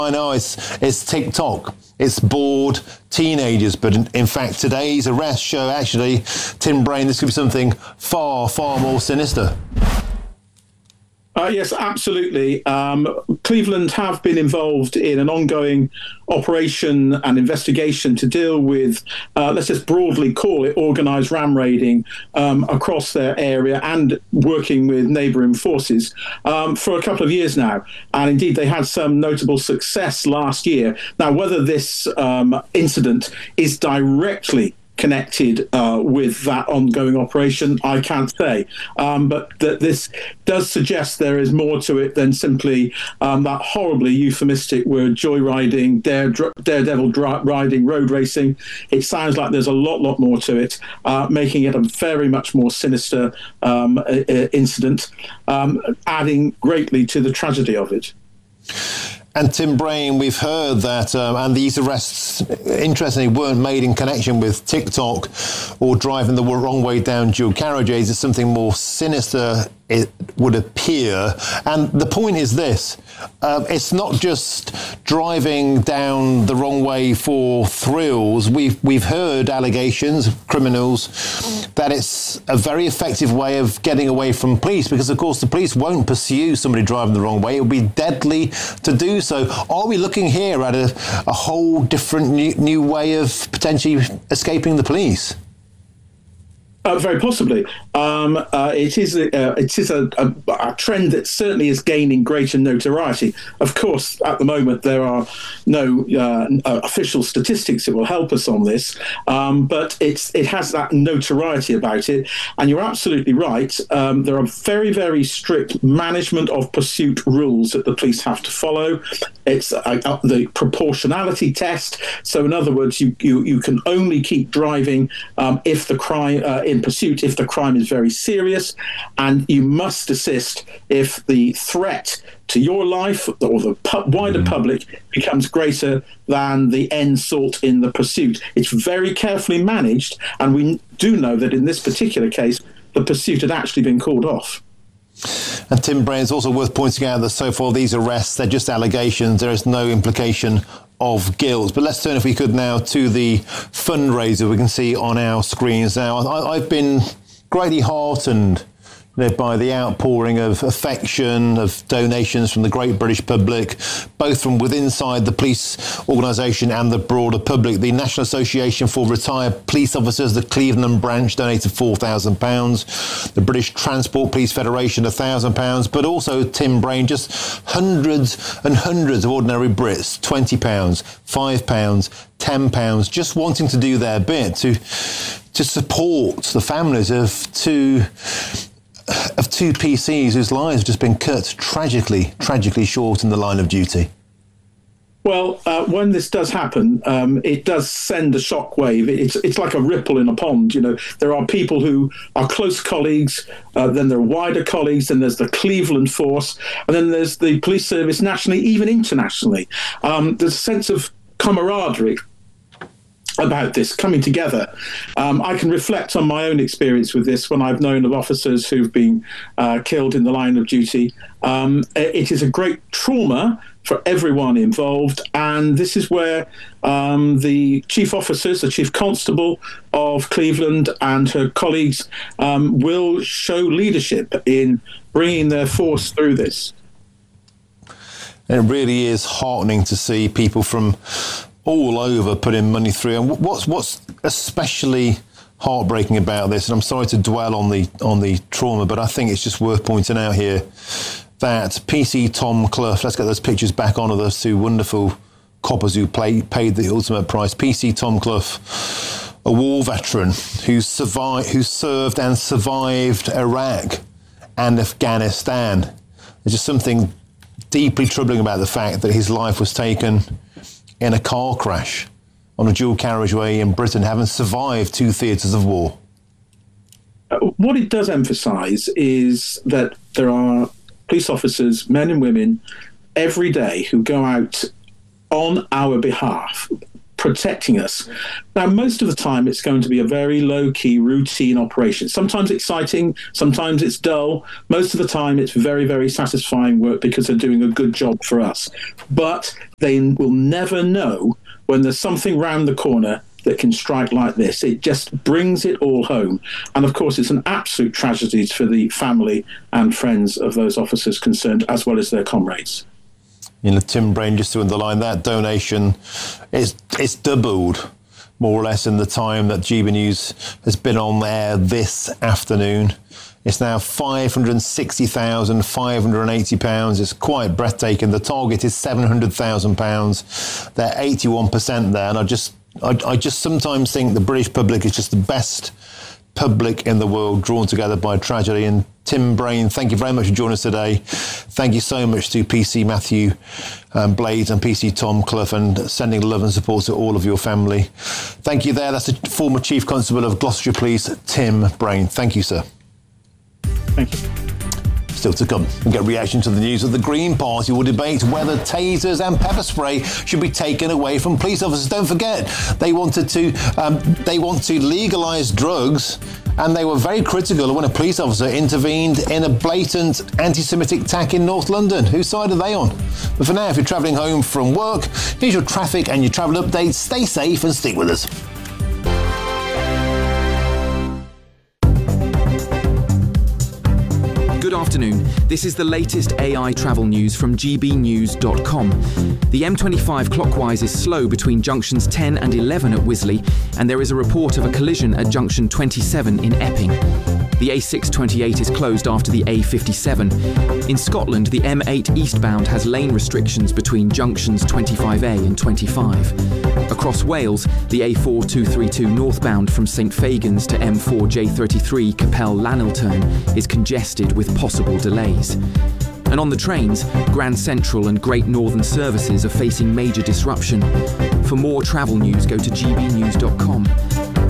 I know it's TikTok. It's bored teenagers. But in fact, today's arrests show actually, Tim Brain, this could be something far, far more sinister. Yes, absolutely. Cleveland have been involved in an ongoing operation and investigation to deal with, let's just broadly call it, organised ram raiding across their area and working with neighbouring forces for a couple of years now. And indeed, they had some notable success last year. Now, whether this incident is directly connected with that ongoing operation, I can't say. But that this does suggest there is more to it than simply that horribly euphemistic word joyriding, daredevil riding, road racing. It sounds like there's a lot more to it, making it a very much more sinister incident, adding greatly to the tragedy of it. And Tim Brain, we've heard that, and these arrests, interestingly, weren't made in connection with TikTok or driving the wrong way down dual carriageways. It's something more sinister, it would appear. And the point is this, it's not just driving down the wrong way for thrills. We've heard allegations of criminals that it's a very effective way of getting away from police, because, of course, the police won't pursue somebody driving the wrong way. It would be deadly to do so. Are we looking here at a whole different new way of potentially escaping the police? Very possibly. It is a trend that certainly is gaining greater notoriety. Of course, at the moment, there are no official statistics that will help us on this, but it has that notoriety about it. And you're absolutely right. There are very, very strict management of pursuit rules that the police have to follow. It's the proportionality test. So, in other words, you can only keep driving if the crime in pursuit if the crime is very serious, and you must desist if the threat to your life or the wider public becomes greater than the end sought in the pursuit. It's very carefully managed, and we do know that in this particular case, the pursuit had actually been called off. And Tim Brain, it's also worth pointing out that so far these arrests, they're just allegations. There is no implication of guilt. But let's turn, if we could, now to the fundraiser we can see on our screens now. I've been greatly heartened by the outpouring of affection, of donations from the great British public, both from within inside the police organisation and the broader public. The National Association for Retired Police Officers, the Cleveland branch, donated £4,000. The British Transport Police Federation, £1,000. But also, Tim Brain, just hundreds and hundreds of ordinary Brits, £20, £5, £10, just wanting to do their bit to support the families of two PCs whose lives have just been cut tragically short in the line of duty. Well, when this does happen, it does send a shockwave. It's like a ripple in a pond. You know, there are people who are close colleagues, then there are wider colleagues, then there's the Cleveland force, and then there's the police service nationally, even internationally. There's a sense of camaraderie about this coming together. I can reflect on my own experience with this when I've known of officers who've been killed in the line of duty. It is a great trauma for everyone involved, and this is where the chief officers, the chief constable of Cleveland and her colleagues will show leadership in bringing their force through this. It really is heartening to see people from all over putting money through. And what's especially heartbreaking about this, and I'm sorry to dwell on the trauma, but I think it's just worth pointing out here that PC Tom Clough, let's get those pictures back on of those two wonderful coppers who paid the ultimate price. PC Tom Clough, a war veteran who served and survived Iraq and Afghanistan. There's just something deeply troubling about the fact that his life was taken in a car crash on a dual carriageway in Britain, having survived two theatres of war. What it does emphasise is that there are police officers, men and women, every day who go out on our behalf, protecting us. Now, most of the time, it's going to be a very low-key, routine operation. Sometimes exciting, sometimes it's dull. Most of the time, it's very, very satisfying work because they're doing a good job for us. But they will never know when there's something round the corner that can strike like this. It just brings it all home. And of course, it's an absolute tragedy for the family and friends of those officers concerned, as well as their comrades. Tim Brain, just to underline that, donation it's doubled more or less in the time that GB News has been on air this afternoon. It's now £560,580. It's quite breathtaking. The target is £700,000. They're 81% there. And I just sometimes think the British public is just the best public in the world, drawn together by tragedy. And Tim Brain, thank you very much for joining us today. Thank you so much to PC Matthew Blades and PC Tom Clough, and sending love and support to all of your family. Thank you there. That's the former Chief Constable of Gloucestershire Police, Tim Brain. Thank you, sir. Thank you. Still to come, we'll get reaction to the news that the Green Party will debate whether tasers and pepper spray should be taken away from police officers. Don't forget, they want to legalise drugs, and they were very critical when a police officer intervened in a blatant anti-Semitic attack in North London. Whose side are they on? But for now, if you're travelling home from work, here's your traffic and your travel updates. Stay safe and stick with us. Good afternoon. This is the latest AI travel news from gbnews.com. The M25 clockwise is slow between junctions 10 and 11 at Wisley, and there is a report of a collision at junction 27 in Epping. The A628 is closed after the A57. In Scotland, the M8 eastbound has lane restrictions between junctions 25A and 25. Across Wales, the A4232 northbound from St Fagans to M4J33 Capel Lanilturn is congested with possible delays. And on the trains, Grand Central and Great Northern services are facing major disruption. For more travel news, go to gbnews.com.